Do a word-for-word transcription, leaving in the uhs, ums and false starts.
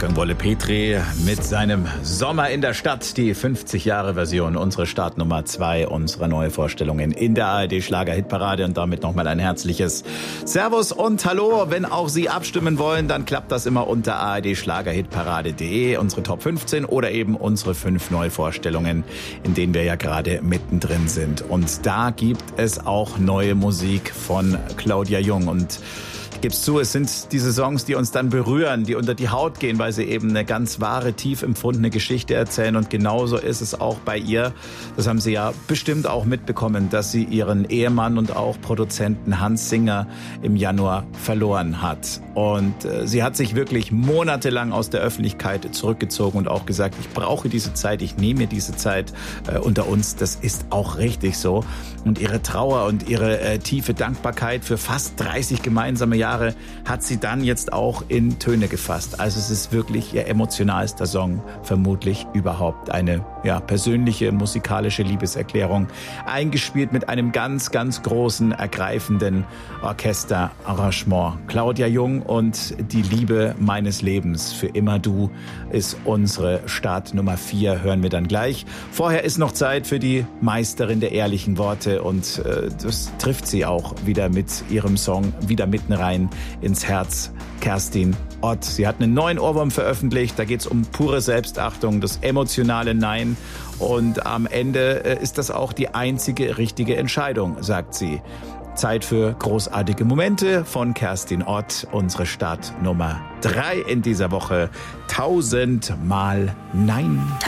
Wolfgang Wolle-Petri mit seinem Sommer in der Stadt, die fünfzig Jahre Version, unsere Startnummer zwei unserer Neuvorstellungen in der A R D Schlager-Hitparade und damit nochmal ein herzliches Servus und Hallo. Wenn auch Sie abstimmen wollen, dann klappt das immer unter a r d schlagerhitparade punkt de, unsere Top fünfzehn oder eben unsere fünf Neuvorstellungen, in denen wir ja gerade mittendrin sind. Und da gibt es auch neue Musik von Claudia Jung und ich gebe es zu, es sind diese Songs, die uns dann berühren, die unter die Haut gehen, weil sie eben eine ganz wahre, tief empfundene Geschichte erzählen. Und genauso ist es auch bei ihr. Das haben Sie ja bestimmt auch mitbekommen, dass sie ihren Ehemann und auch Produzenten Hans Singer im Januar verloren hat. Und äh, sie hat sich wirklich monatelang aus der Öffentlichkeit zurückgezogen und auch gesagt, ich brauche diese Zeit, ich nehme mir diese Zeit äh, unter uns. Das ist auch richtig so. Und ihre Trauer und ihre äh, tiefe Dankbarkeit für fast dreißig gemeinsame Jahre hat sie dann jetzt auch in Töne gefasst. Also es ist wirklich ihr emotionalster Song, vermutlich überhaupt. Eine ja, persönliche musikalische Liebeserklärung, eingespielt mit einem ganz, ganz großen, ergreifenden Orchesterarrangement. Claudia Jung und Die Liebe meines Lebens, für immer du, ist unsere Start Nummer vier, hören wir dann gleich. Vorher ist noch Zeit für die Meisterin der ehrlichen Worte und äh, das trifft sie auch wieder mit ihrem Song Wieder mitten rein ins Herz, Kerstin Ott. Sie hat einen neuen Ohrwurm veröffentlicht, da geht es um pure Selbstachtung, das emotionale Nein und am Ende äh, ist das auch die einzige richtige Entscheidung, sagt sie. Zeit für großartige Momente von Kerstin Ott, unsere Start Nummer drei in dieser Woche. Tausendmal Nein.